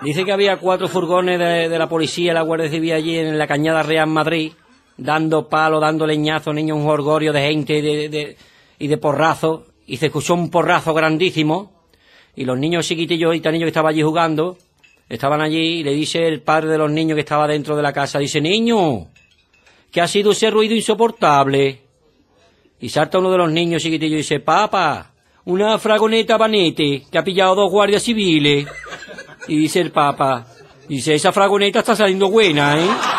Dice que había 4 furgones de la policía, la Guardia Civil allí en la Cañada Real Madrid, dando palo, dando leñazo, niños, un jolgorio de gente y de porrazo, y se escuchó un porrazo grandísimo, y los niños chiquitillos y tanillos que estaban allí jugando, estaban allí, y le dice el padre de los niños que estaba dentro de la casa, dice, niño, ¿qué ha sido ese ruido insoportable? Y salta uno de los niños chiquitillos y dice, papá, una fragoneta banete, que ha pillado 2 guardias civiles. Y dice el papá, dice, esa fragoneta está saliendo buena, ¿eh?